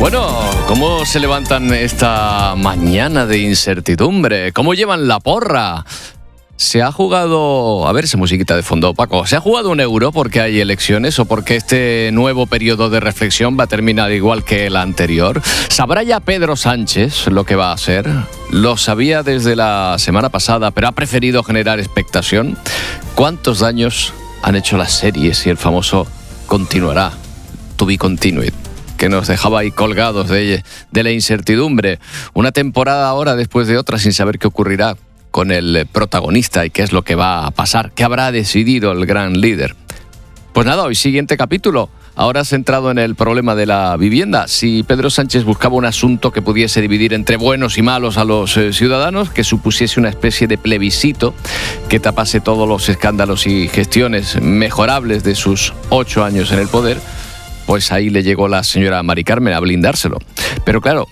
Bueno, ¿cómo se levantan esta mañana de incertidumbre? ¿Cómo llevan la porra? ¿Se ha jugado, a ver esa musiquita de fondo, Paco, ¿se ha jugado un euro porque hay elecciones o porque este nuevo periodo de reflexión va a terminar igual que el anterior? ¿Sabrá ya Pedro Sánchez lo que va a hacer? Lo sabía desde la semana pasada, pero ha preferido generar expectación. ¿Cuántos daños han hecho las series y el famoso continuará, to be continued, que nos dejaba ahí colgados de la incertidumbre? Una temporada ahora después de otra sin saber qué ocurrirá con el protagonista y qué es lo que va a pasar, qué habrá decidido el gran líder. Pues nada, hoy siguiente capítulo, ahora centrado en el problema de la vivienda. Si Pedro Sánchez buscaba un asunto que pudiese dividir entre buenos y malos a los ciudadanos, que supusiese una especie de plebiscito que tapase todos los escándalos y gestiones mejorables de sus 8 años en el poder, pues ahí le llegó la señora Mari Carmen a blindárselo. Pero claro,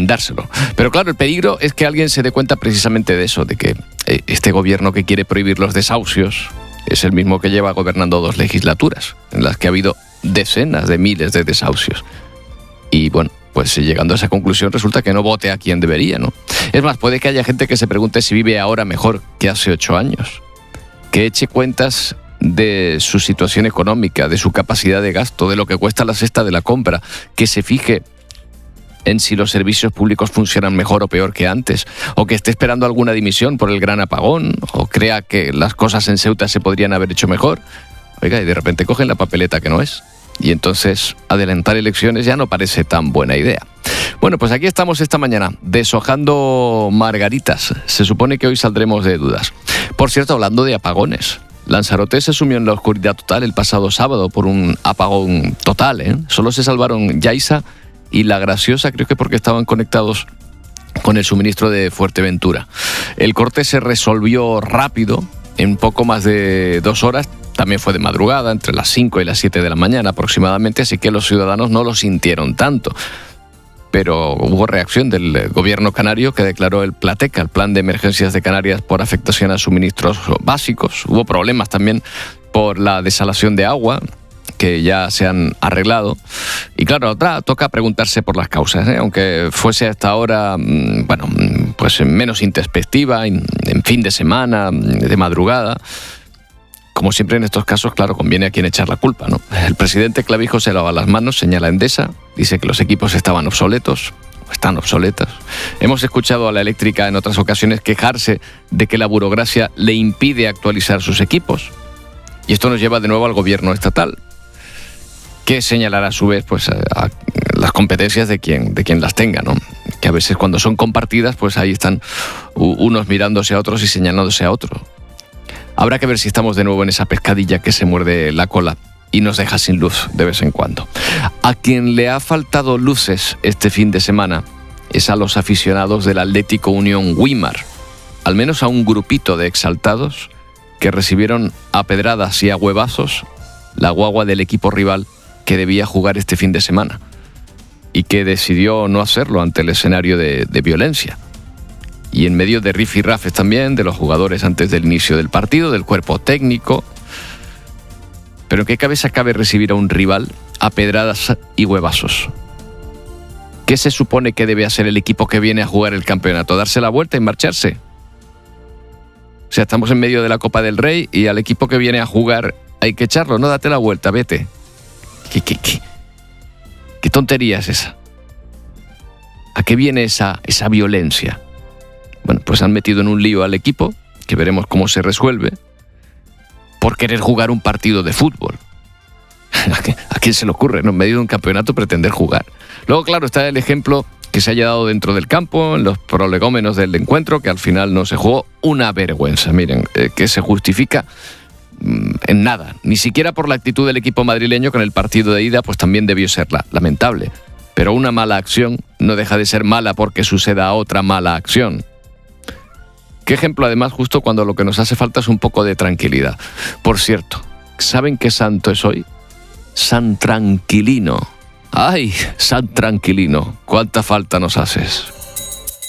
el peligro es que alguien se dé cuenta precisamente de eso, de que este gobierno que quiere prohibir los desahucios es el mismo que lleva gobernando 2 legislaturas, en las que ha habido decenas de miles de desahucios. Y bueno, pues llegando a esa conclusión resulta que no vote a quien debería, ¿no? Es más, puede que haya gente que se pregunte si vive ahora mejor que hace 8 años, que eche cuentas de su situación económica, de su capacidad de gasto, de lo que cuesta la cesta de la compra, que se fije en si los servicios públicos funcionan mejor o peor que antes, o que esté esperando alguna dimisión por el gran apagón, o crea que las cosas en Ceuta se podrían haber hecho mejor. Oiga, y de repente cogen la papeleta que no es. Y entonces adelantar elecciones ya no parece tan buena idea. Bueno, pues aquí estamos esta mañana, deshojando margaritas. Se supone que hoy saldremos de dudas. Por cierto, hablando de apagones, Lanzarote se sumió en la oscuridad total el pasado sábado por un apagón total, ¿eh? Solo se salvaron Yaiza y La Graciosa, creo que porque estaban conectados con el suministro de Fuerteventura. El corte se resolvió rápido, en poco más de 2 horas. También fue de madrugada, entre las 5 y las 7 de la mañana aproximadamente, así que los ciudadanos no lo sintieron tanto. Pero hubo reacción del gobierno canario, que declaró el PLATECA, el Plan de Emergencias de Canarias, por afectación a suministros básicos. Hubo problemas también por la desalación de agua, que ya se han arreglado. Y claro, toca preguntarse por las causas, ¿eh? Aunque fuese hasta ahora, pues menos introspectiva, en fin de semana, de madrugada. Como siempre en estos casos, claro, conviene a quien echar la culpa, ¿no? El presidente Clavijo se lava las manos, señala a Endesa, dice que los equipos estaban obsoletos, o están obsoletas. Hemos escuchado a la eléctrica en otras ocasiones quejarse de que la burocracia le impide actualizar sus equipos. Y esto nos lleva de nuevo al gobierno estatal, que señalará a su vez pues a las competencias de quien las tenga, ¿no? Que a veces cuando son compartidas, pues ahí están unos mirándose a otros y señalándose a otros. Habrá que ver si estamos de nuevo en esa pescadilla que se muerde la cola y nos deja sin luz de vez en cuando. A quien le ha faltado luces este fin de semana es a los aficionados del Atlético Unión Güímar, al menos a un grupito de exaltados que recibieron a pedradas y a huevazos la guagua del equipo rival que debía jugar este fin de semana y que decidió no hacerlo ante el escenario de violencia. Y en medio de rifirrafes también de los jugadores antes del inicio del partido, del cuerpo técnico. Pero ¿en qué cabeza cabe recibir a un rival a pedradas y huevazos? ¿Qué se supone que debe hacer el equipo que viene a jugar el campeonato? ¿Darse la vuelta y marcharse? O sea, estamos en medio de la Copa del Rey y al equipo que viene a jugar hay que echarlo, no, date la vuelta, vete. ¿Qué tontería es esa? ¿A qué viene esa violencia? Bueno, pues han metido en un lío al equipo, que veremos cómo se resuelve, por querer jugar un partido de fútbol. ¿A quién se le ocurre, ¿no? En medio de un campeonato pretender jugar? Luego, claro, está el ejemplo que se haya dado dentro del campo, en los prolegómenos del encuentro, que al final no se jugó. Una vergüenza, miren, que se justifica en nada. Ni siquiera por la actitud del equipo madrileño, que en el partido de ida pues también debió ser lamentable. Pero una mala acción no deja de ser mala porque suceda otra mala acción. Qué ejemplo, además, justo cuando lo que nos hace falta es un poco de tranquilidad. Por cierto, ¿saben qué santo es hoy? San Tranquilino. ¡Ay, San Tranquilino! ¿Cuánta falta nos haces?